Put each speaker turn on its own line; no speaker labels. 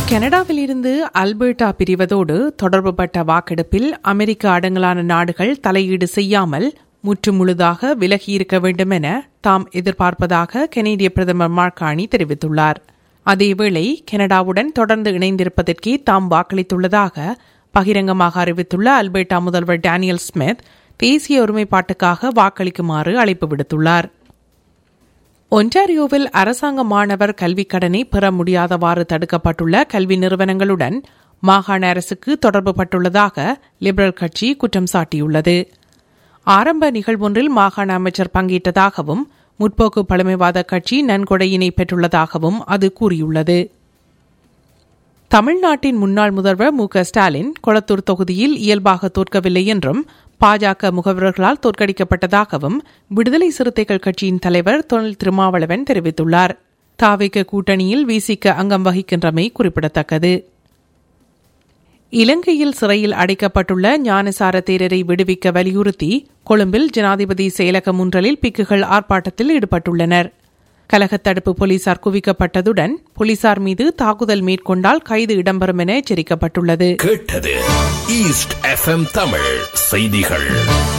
கனடாவில் இருந்து அல்பர்டா பிரிவதோடு தொடர்புபட்ட வாக்கெடுப்பில் அமெரிக்க அடங்கலான நாடுகள் தலையீடு செய்யாமல் முற்றுமுழுதாக விலகியிருக்க வேண்டும் என தாம் எதிர்பார்ப்பதாக கனேடிய பிரதமர் மார்க் கார்னி தெரிவித்துள்ளார். அதேவேளை கனடாவுடன் தொடர்ந்து இணைந்திருப்பதற்கே தாம் வாக்களித்துள்ளதாக பகிரங்கமாக அறிவித்துள்ள அல்பர்டா முதல்வர் டேனியல் ஸ்மித் தேசிய ஒருமைப்பாட்டுக்காக வாக்களிக்குமாறு அழைப்பு விடுத்துள்ளார். ஒன்டாரியோவில் அரசாங்க மாணவர் கல்விக் கடனை பெற முடியாதவாறு தடுக்கப்பட்டுள்ள கல்வி நிறுவனங்களுடன் மாகாண அரசுக்கு தொடர்புபட்டுள்ளதாக லிபரல் கட்சி குற்றம் சாட்டியுள்ளது. ஆரம்ப நிகழ்வொன்றில் மாகாண அமைச்சர் பங்கேற்றதாகவும் முற்போக்கு பழமைவாத கட்சி நன்கொடையினை பெற்றுள்ளதாகவும் அது கூறியுள்ளது. தமிழ்நாட்டின் முன்னாள் முதல்வர் மு க ஸ்டாலின் கொளத்தூர் தொகுதியில் இயல்பாக தோற்கவில்லை என்றும் பாஜக முகவர்களால் தோற்கடிக்கப்பட்டதாகவும் விடுதலை சிறுத்தைகள் கட்சியின் தலைவர் தொல் திருமாவளவன் தெரிவித்துள்ளார். தாவேக கூட்டணியில் விசிக அங்கம் வகிக்கின்றமை குறிப்பிடத்தக்கது. இலங்கையில் சிறையில் அடைக்கப்பட்டுள்ள ஞானசார தேரரை விடுவிக்க வலியுறுத்தி கொழும்பில் ஜனாதிபதி செயலக முன்றலில் பிக்குகள் ஆர்ப்பாட்டத்தில் ஈடுபட்டுள்ளனர். கலகத்தடுப்பு போலீசார் குவிக்கப்பட்டதுடன் போலீசார் மீது தாக்குதல் மேற்கொண்டால் கைது இடம்பெறும் என எச்சரிக்கப்பட்டுள்ளது.
கேட்டது ஈஸ்ட் எஃப்எம் தமிழ் செய்திகள்.